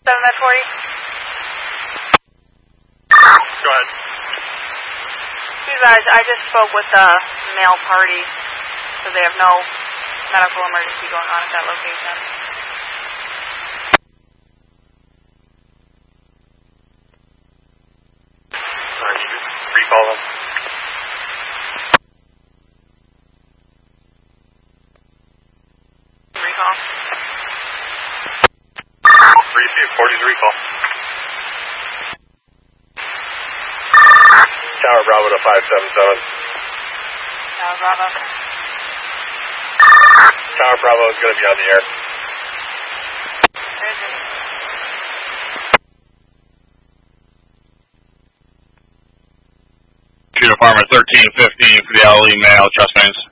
7-40. Go ahead. You guys, I just spoke with the male party, so they have no medical emergency going on at that location. Sorry, you could recall them. Recall. 340's recall. Tower Bravo to 577. Tower Bravo. Tower Bravo is going to be on the air. Department 1315 for the LE male, trust names.